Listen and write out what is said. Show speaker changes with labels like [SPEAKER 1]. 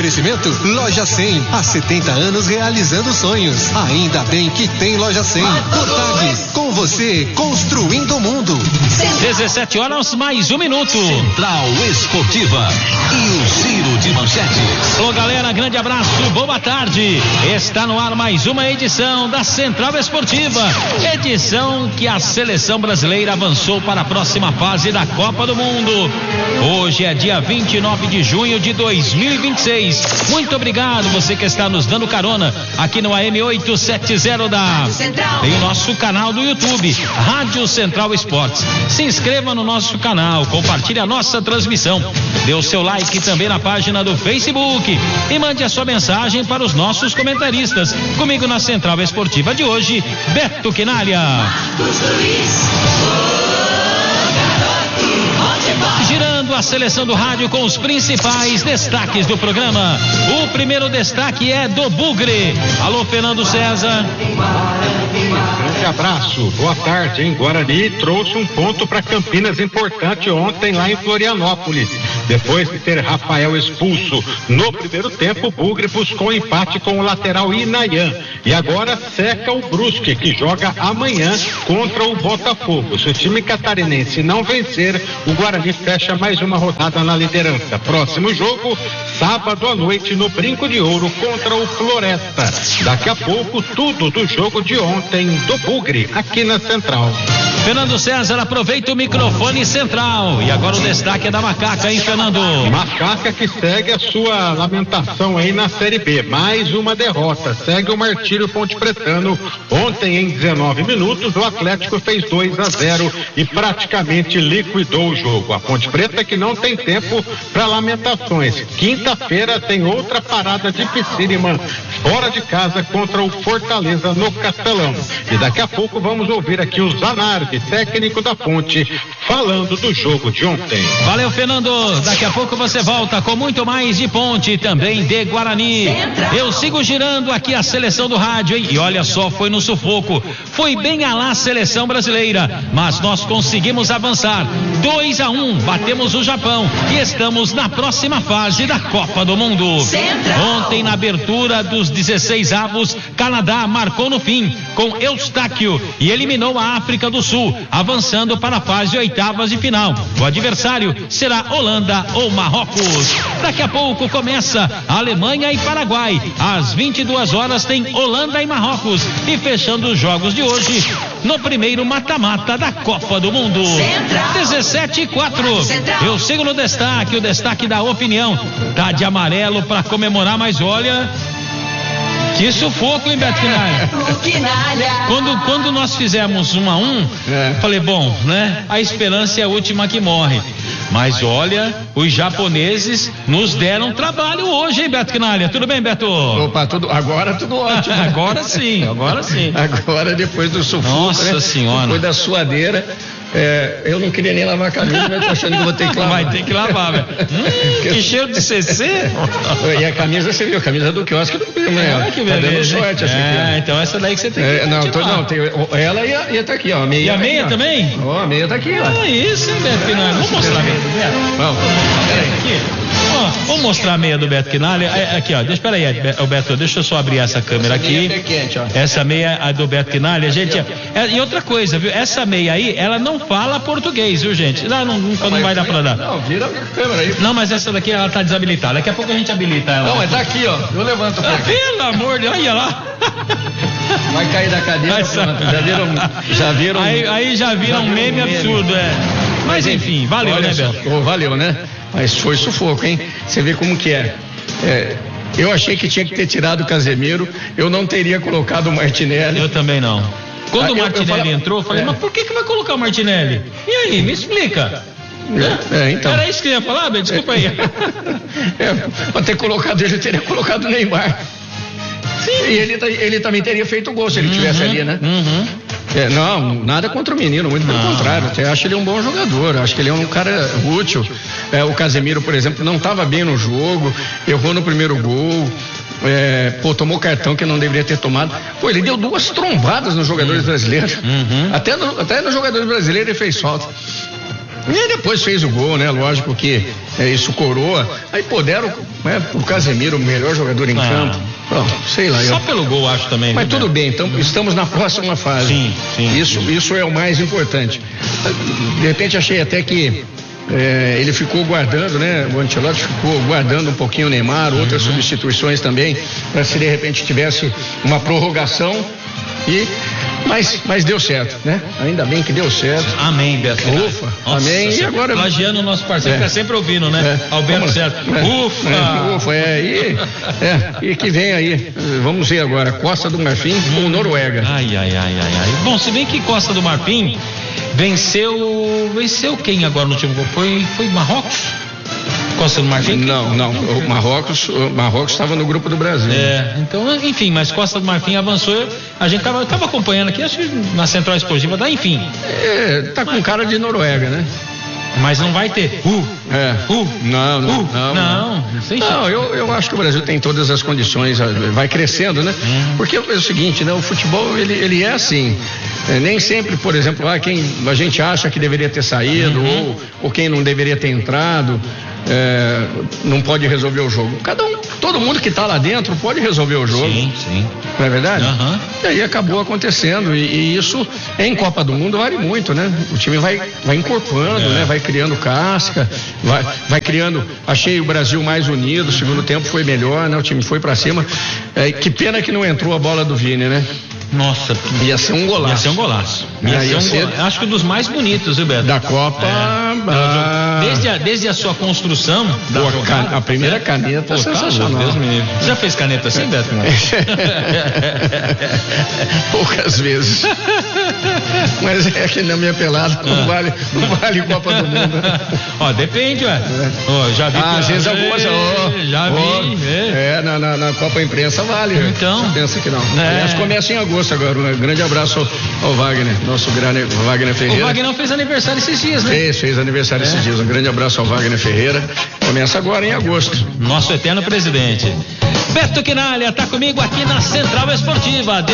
[SPEAKER 1] Oferecimento Loja 100, há 70 anos realizando sonhos. Ainda bem que tem Loja 100. Cotag, com você, construindo o mundo.
[SPEAKER 2] 17 horas mais um minuto.
[SPEAKER 3] Central Esportiva e o Giro de Manchetes.
[SPEAKER 2] Ô galera, grande abraço, boa tarde. Está no ar mais uma edição da Central Esportiva. Edição que a seleção brasileira avançou para a próxima fase da Copa do Mundo. Hoje é dia 29 de junho de 2026. Muito obrigado você que está nos dando carona aqui no AM 870 da... Tem o nosso canal do YouTube, Rádio Central Esportes. Se inscreva no nosso canal, compartilhe a nossa transmissão, dê o seu like também na página do Facebook e mande a sua mensagem para os nossos comentaristas. Comigo na Central Esportiva de hoje, Beto Quinalha. Girando a seleção do rádio com os principais destaques do programa. O primeiro destaque é do Bugre. Alô, Fernando César.
[SPEAKER 4] Grande abraço, boa tarde, hein? Guarani trouxe um ponto para Campinas importante ontem lá em Florianópolis. Depois de ter Rafael expulso no primeiro tempo, o Bugre buscou empate com o lateral Inayan. E agora seca o Brusque, que joga amanhã contra o Botafogo. Se o time catarinense não vencer, o Guarani fecha mais uma rodada na liderança. Próximo jogo, sábado à noite no Brinco de Ouro contra o Floresta. Daqui a pouco, tudo do jogo de ontem do Bugre, aqui na Central.
[SPEAKER 2] Fernando César, aproveita o microfone central. E agora o destaque é da Macaca, hein, Fernando?
[SPEAKER 4] Macaca que segue a sua lamentação aí na Série B. Mais uma derrota. Segue o martírio pontepretano. Ontem, em 19 minutos, o Atlético fez 2-0 e praticamente liquidou o jogo. A Ponte Preta que não tem tempo para lamentações. Quinta-feira tem outra parada dificílima fora de casa contra o Fortaleza no Castelão. E daqui a pouco vamos ouvir aqui o Zanardi, técnico da Ponte, falando do jogo de ontem.
[SPEAKER 2] Valeu, Fernando. Daqui a pouco você volta com muito mais de Ponte e também de Guarani. Eu sigo girando aqui a seleção do rádio, hein? E olha só, foi no sufoco. Foi bem a lá a seleção brasileira, mas nós conseguimos avançar. 2-1, batemos o Japão e estamos na próxima fase da Copa do Mundo. Ontem, na abertura dos 16avos, Canadá marcou no fim com Eustáquio e eliminou a África do Sul, avançando para a fase oitavas de final. O adversário será Holanda ou Marrocos. Daqui a pouco começa a Alemanha e Paraguai. Às 22 horas tem Holanda e Marrocos. E fechando os jogos de hoje, no primeiro mata-mata da Copa do Mundo. 17-4. Eu sigo no destaque, o destaque da opinião. Tá de amarelo para comemorar, mas olha... Que sufoco, hein, Beto Quinalha? Quando nós fizemos 1-1, falei, bom, né? A esperança é a última que morre. Mas olha, os japoneses nos deram trabalho hoje, hein, Beto Quinalha? Tudo bem, Beto?
[SPEAKER 5] Opa, agora tudo ótimo.
[SPEAKER 2] Agora sim.
[SPEAKER 5] Agora, depois do sufoco,
[SPEAKER 2] Nossa Senhora.
[SPEAKER 5] Depois da suadeira. Eu não queria nem lavar a camisa, mas tô achando que vou ter que lavar.
[SPEAKER 2] Vai ter que lavar, velho. Que cheiro de CC.
[SPEAKER 5] E a camisa, você viu, a camisa do quiosque do Primo, né?
[SPEAKER 2] Que beleza.
[SPEAKER 5] Tá dando sorte essa aqui.
[SPEAKER 2] Então essa daí que você tem que
[SPEAKER 5] tem ela e tá aqui, ó. A meia
[SPEAKER 2] e a meia
[SPEAKER 5] aqui,
[SPEAKER 2] também?
[SPEAKER 5] Ó, a meia tá aqui, ó.
[SPEAKER 2] Isso, hein, Beto Quinalha? Vamos mostrar a meia do Beto?
[SPEAKER 5] Vamos.
[SPEAKER 2] Peraí, aqui. Vamos mostrar a meia do Beto Quinalha. Aqui, ó. Espera aí, Beto, deixa eu só abrir essa câmera aqui. Essa meia é do Beto Quinalha, gente. E outra coisa, viu? Essa meia aí, ela não fala português, viu, gente? Não vai dar pra dar.
[SPEAKER 5] Não, vira a câmera aí.
[SPEAKER 2] Não, mas essa daqui, ela tá desabilitada. Daqui a pouco a gente habilita ela.
[SPEAKER 5] Não, mas tá aqui, ó. Eu levanto pra cá.
[SPEAKER 2] Pelo amor de Deus, olha lá.
[SPEAKER 5] Vai cair da cadeira, já viram.
[SPEAKER 2] Aí já viram um meme absurdo, Mas enfim, valeu, né, Beto?
[SPEAKER 5] Valeu, né? Mas foi sufoco, hein? Você vê como que é. Eu achei que tinha que ter tirado o Casemiro, eu não teria colocado o Martinelli.
[SPEAKER 2] Eu também não. Quando o Martinelli entrou, eu falei, mas por que vai colocar o Martinelli? E aí, me explica.
[SPEAKER 5] Então.
[SPEAKER 2] Era isso que eu ia falar, Beto? Desculpa aí.
[SPEAKER 5] Pra ter colocado ele, eu teria colocado o Neymar. Sim. E ele também teria feito o gol se ele tivesse ali, né? Não, nada contra o menino, muito pelo contrário. Até acho ele um bom jogador, acho que ele é um cara útil. O Casemiro, por exemplo, não estava bem no jogo, errou no primeiro gol. Tomou cartão que não deveria ter tomado. Ele deu 2 trombadas nos jogadores brasileiros. Até nos jogadores brasileiros ele fez falta. E depois fez o gol, né? Lógico que isso coroa. Aí deram pro Casemiro o melhor jogador em campo. Bom, sei lá.
[SPEAKER 2] Só pelo gol, acho também.
[SPEAKER 5] Mas tudo bem, então estamos na próxima fase.
[SPEAKER 2] Sim.
[SPEAKER 5] Isso é o mais importante. De repente achei até que ele ficou guardando, né? O Ancelotti ficou guardando um pouquinho o Neymar, outras substituições também, para se de repente tivesse uma prorrogação. Mas deu certo, né? Ainda bem que deu certo.
[SPEAKER 2] Amém, Beto.
[SPEAKER 5] Ufa, amém. E agora
[SPEAKER 2] plagiando o nosso parceiro, fica sempre ouvindo, né? Alberto Certo.
[SPEAKER 5] Ufa, e que vem aí. Vamos ver agora, Costa do Marfim com Noruega.
[SPEAKER 2] Ai. Bom, se bem que Costa do Marfim venceu quem agora no último gol? Foi Marrocos? Costa do Marfim?
[SPEAKER 5] Não, o Marrocos estava no grupo do Brasil.
[SPEAKER 2] Então, enfim, mas Costa do Marfim avançou, a gente tava acompanhando aqui, acho que na Central Esportiva, enfim.
[SPEAKER 5] Tá com cara de Noruega, né?
[SPEAKER 2] Mas não vai ter.
[SPEAKER 5] Não, eu acho que o Brasil tem todas as condições, vai crescendo, né? Porque é o seguinte, né? O futebol, ele é assim. Nem sempre, por exemplo, quem a gente acha que deveria ter saído, ou quem não deveria ter entrado, não pode resolver o jogo. Todo mundo que está lá dentro pode resolver o jogo.
[SPEAKER 2] Sim.
[SPEAKER 5] Não é verdade? E aí acabou acontecendo, e isso em Copa do Mundo vale muito, né? O time vai encorpando, né? Vai criando casca, vai criando. Achei o Brasil mais unido, o segundo tempo foi melhor, né? O time foi pra cima. Que pena que não entrou a bola do Vini, né?
[SPEAKER 2] Nossa,
[SPEAKER 5] ia ser um golaço.
[SPEAKER 2] Acho que um dos mais bonitos, viu, Beto?
[SPEAKER 5] Da Copa.
[SPEAKER 2] Desde a sua construção.
[SPEAKER 5] A primeira caneta. Sensacional.
[SPEAKER 2] Você já fez caneta assim, Beto?
[SPEAKER 5] Poucas vezes. Mas é que na minha pelada não vale Copa do Mundo.
[SPEAKER 2] Depende, já vi.
[SPEAKER 5] Às vezes algumas.
[SPEAKER 2] Já vi.
[SPEAKER 5] Na Copa Imprensa vale.
[SPEAKER 2] Então.
[SPEAKER 5] Pensa que não. Aliás, começa em agosto agora. Um grande abraço ao Wagner, nosso grande Wagner Ferreira.
[SPEAKER 2] O Wagner fez aniversário esses dias, né?
[SPEAKER 5] Fez aniversário esses dias. Um grande abraço ao Wagner Ferreira. Começa agora em agosto.
[SPEAKER 2] Nosso eterno presidente. Beto Quinalha tá comigo aqui na Central Esportiva.